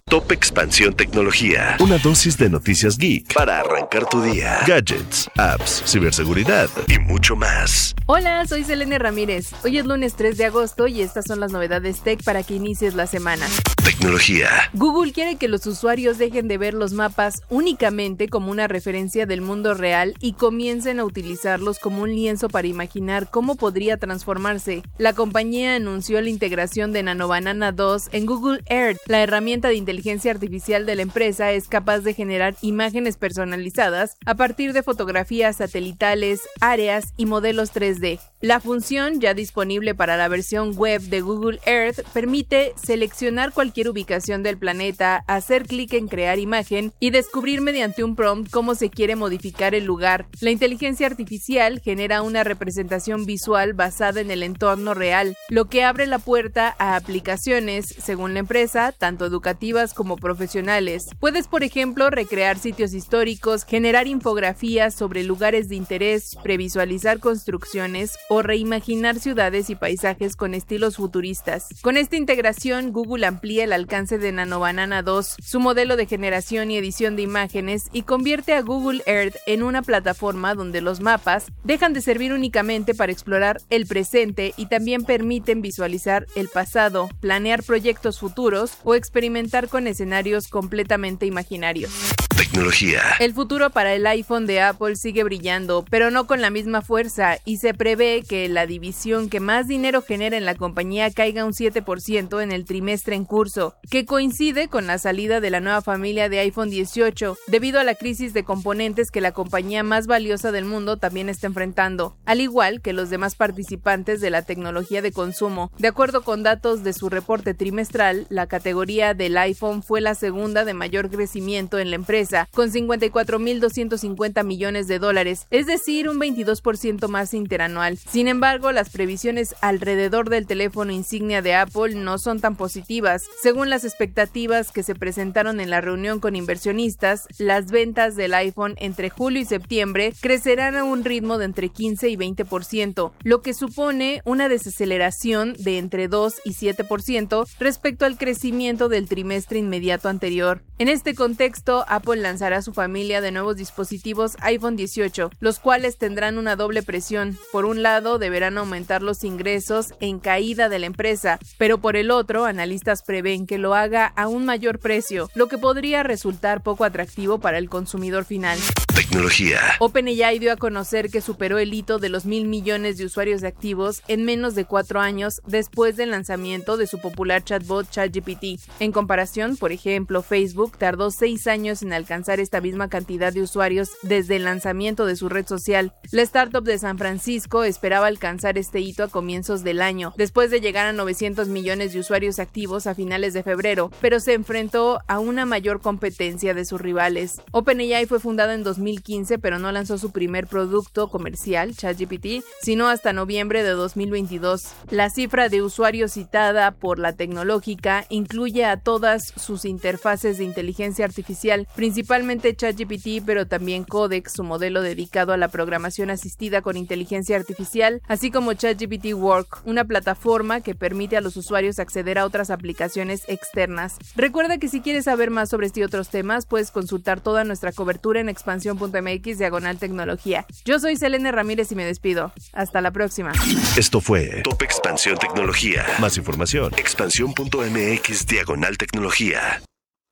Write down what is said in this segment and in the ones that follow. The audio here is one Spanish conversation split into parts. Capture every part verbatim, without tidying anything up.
Top Expansión Tecnología. Una dosis de noticias geek para arrancar tu día. Gadgets, apps, ciberseguridad y mucho más. Hola, soy Selene Ramírez. Hoy es lunes tres de agosto y estas son las novedades tech para que inicies la semana. Tecnología. Google quiere que los usuarios dejen de ver los mapas únicamente como una referencia del mundo real y comiencen a utilizarlos como un lienzo para imaginar cómo podría transformarse. La compañía anunció la integración de Nanobanana dos en Google Earth. La herramienta de inteligencia artificial de la empresa es capaz de generar imágenes personalizadas a partir de fotografías satelitales, áreas y modelos tres D. La función, ya disponible para la versión web de Google Earth, permite seleccionar cualquier ubicación del planeta, hacer clic en crear imagen y descubrir mediante un prompt cómo se quiere modificar el lugar. La inteligencia artificial genera una representación visual basada en el entorno real, lo que abre la puerta a aplicaciones, según la empresa, tanto educativas como profesionales. Puedes, por ejemplo, recrear sitios históricos, generar infografías sobre lugares de interés, previsualizar construcciones o reimaginar ciudades y paisajes con estilos futuristas. Con esta integración, Google amplía el alcance de Nanobanana dos, su modelo de generación y edición de imágenes, y convierte a Google Earth en una plataforma donde los mapas dejan de servir únicamente para explorar el presente y también permiten visualizar el pasado, planear proyectos futuros o experimentar con escenarios completamente imaginarios. Tecnología. El futuro para el iPhone de Apple sigue brillando, pero no con la misma fuerza, y se prevé que la división que más dinero genera en la compañía caiga un siete por ciento en el trimestre en curso, que coincide con la salida de la nueva familia de iPhone dieciocho, debido a la crisis de componentes que la compañía más valiosa del mundo también está enfrentando, al igual que los demás participantes de la tecnología de consumo. De acuerdo con datos de su reporte trimestral, la categoría del iPhone fue la segunda de mayor crecimiento en la empresa, con cincuenta y cuatro mil doscientos cincuenta millones de dólares, es decir, un veintidós por ciento más interanual. Sin embargo, las previsiones alrededor del teléfono insignia de Apple no son tan positivas. Según las expectativas que se presentaron en la reunión con inversionistas, las ventas del iPhone entre julio y septiembre crecerán a un ritmo de entre quince y veinte por ciento, lo que supone una desaceleración de entre dos y siete por ciento respecto al crecimiento del trimestre inmediato anterior. En este contexto, Apple lanzará su familia de nuevos dispositivos iPhone dieciocho, los cuales tendrán una doble presión. Por un lado, deberán aumentar los ingresos en caída de la empresa, pero por el otro, analistas prevén que lo haga a un mayor precio, lo que podría resultar poco atractivo para el consumidor final. Tecnología. OpenAI dio a conocer que superó el hito de los mil millones de usuarios activos en menos de cuatro años después del lanzamiento de su popular chatbot ChatGPT. En comparación, por ejemplo, Facebook tardó seis años en alcanzar esta misma cantidad de usuarios desde el lanzamiento de su red social. La startup de San Francisco esperaba alcanzar este hito a comienzos del año, después de llegar a novecientos millones de usuarios activos a finales de febrero, pero se enfrentó a una mayor competencia de sus rivales. OpenAI fue fundada en dos mil quince, pero no lanzó su primer producto comercial, ChatGPT, sino hasta noviembre de dos mil veintidós. La cifra de usuarios citada por la tecnológica incluye a todas sus interfaces de inteligencia artificial, principalmente ChatGPT, pero también Codex, su modelo dedicado a la programación asistida con inteligencia artificial, así como ChatGPT Work, una plataforma que permite a los usuarios acceder a otras aplicaciones externas. Recuerda que si quieres saber más sobre este y otros temas, puedes consultar toda nuestra cobertura en expansión punto m x diagonal tecnología. Yo soy Selene Ramírez y me despido. Hasta la próxima. Esto fue Top Expansión Tecnología. Más información, expansión punto m x diagonal tecnología.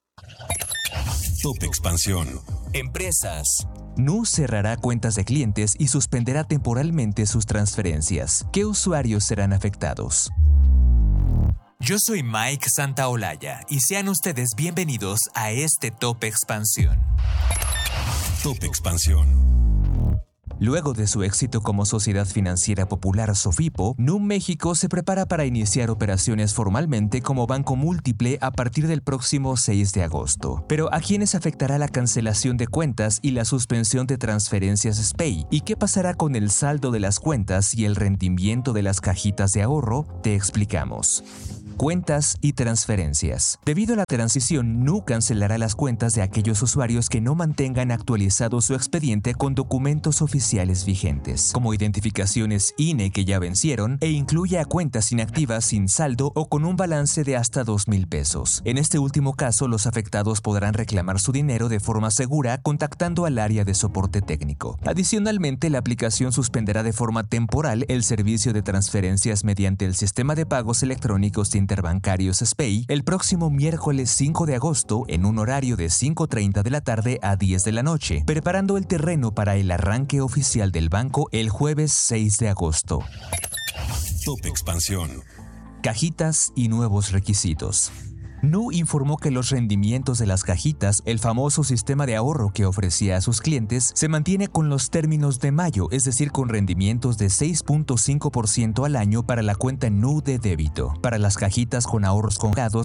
Top Expansión. Empresas. Nu cerrará cuentas de clientes y suspenderá temporalmente sus transferencias. ¿Qué usuarios serán afectados? Yo soy Mike Santaolalla y sean ustedes bienvenidos a este Top Expansión. Top Expansión. Luego de su éxito como Sociedad Financiera Popular Sofipo, Nu México se prepara para iniciar operaciones formalmente como banco múltiple a partir del próximo seis de agosto. Pero ¿a quiénes afectará la cancelación de cuentas y la suspensión de transferencias S P A Y? ¿Y qué pasará con el saldo de las cuentas y el rendimiento de las cajitas de ahorro? Te explicamos. Cuentas y transferencias. Debido a la transición, Nu cancelará las cuentas de aquellos usuarios que no mantengan actualizado su expediente con documentos oficiales vigentes, como identificaciones I N E que ya vencieron, e incluye a cuentas inactivas sin saldo o con un balance de hasta dos mil pesos. En este último caso, los afectados podrán reclamar su dinero de forma segura contactando al área de soporte técnico. Adicionalmente, la aplicación suspenderá de forma temporal el servicio de transferencias mediante el sistema de pagos electrónicos interbancarios S P E Y el próximo miércoles cinco de agosto en un horario de cinco treinta de la tarde a diez de la noche, preparando el terreno para el arranque oficial del banco el jueves seis de agosto. Top Expansión. Cajitas y nuevos requisitos. Nu informó que los rendimientos de las cajitas, el famoso sistema de ahorro que ofrecía a sus clientes, se mantiene con los términos de mayo, es decir, con rendimientos de seis punto cinco por ciento al año para la cuenta Nu de débito. Para las cajitas con ahorros congelados,